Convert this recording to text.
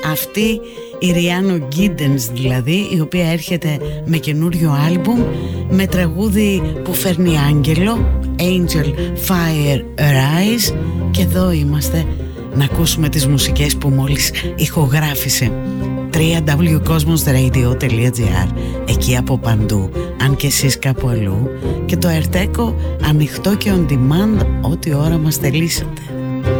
Αυτή η Ριάνο Γκίντενς δηλαδή, η οποία έρχεται με καινούριο άλμπουμ, με τραγούδι που φέρνει άγγελο, Angel Fire Arise. Και εδώ είμαστε να ακούσουμε τις μουσικές που μόλις ηχογράφησε. www.cosmosradio.gr, εκεί από παντού, αν και εσείς κάπου αλλού, και το Ερτέκο ανοιχτό και on demand ό,τι ώρα μας θελήσετε.